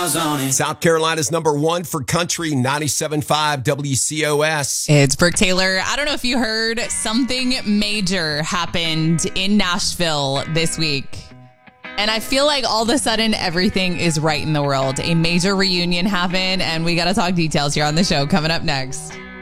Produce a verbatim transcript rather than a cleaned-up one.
miles on it. South Carolina's number one for country, ninety-seven point five W C O S. It's Brooke Taylor. I don't know if you heard, something major happened in Nashville this week. And I feel like all of a sudden everything is right in the world. A major reunion happened, and we got to talk details here on the show coming up next.